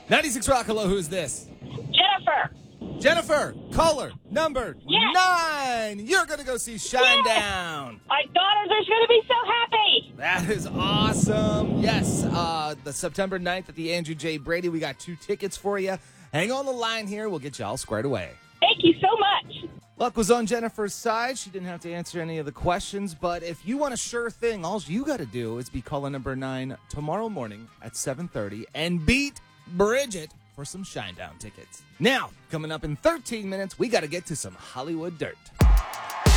96 Rock, hello, who's this? Jennifer. Jennifer, caller number Yes. 9. You're going to go see Shinedown. My daughters are going to be so happy. That is awesome. Yes, the September 9th at the Andrew J. Brady. We got 2 tickets for you. Hang on the line here. We'll get you all squared away. Thank you so much. Luck was on Jennifer's side. She didn't have to answer any of the questions, but if you want a sure thing, all you got to do is be caller number 9 tomorrow morning at 7:30 and beat Bridget for some Shinedown tickets. Now, coming up in 13 minutes, we got to get to some Hollywood dirt.